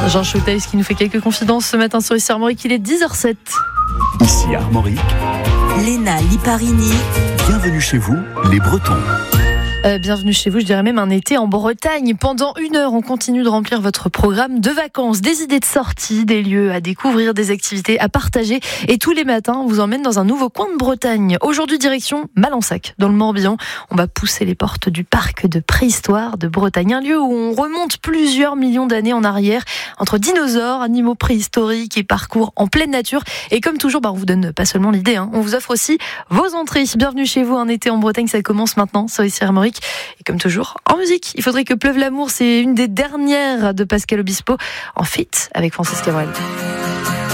Jean Choutaïs qui nous fait quelques confidences ce matin sur ici Armorique, il est 10h07. Ici Armorique, Léna Liparini. bienvenue chez vous, les Bretons. Bienvenue chez vous, je dirais même un été en Bretagne. Pendant 1 heure, on continue de remplir votre programme de vacances, des idées de sortie, des lieux à découvrir, des activités à partager. Et tous les matins, on vous emmène dans un nouveau coin de Bretagne. Aujourd'hui, direction Malensac, dans le Morbihan. On va pousser les portes du parc de préhistoire de Bretagne, un lieu où on remonte plusieurs millions d'années en arrière, entre dinosaures, animaux préhistoriques et parcours en pleine nature. Et comme toujours, on vous donne pas seulement l'idée, on vous offre aussi vos entrées. Bienvenue chez vous, un été en Bretagne, ça commence maintenant sur ici Armorique. Et comme toujours, en musique, il faudrait que pleuve l'amour, c'est une des dernières de Pascal Obispo, en feat avec Francis Cabrel.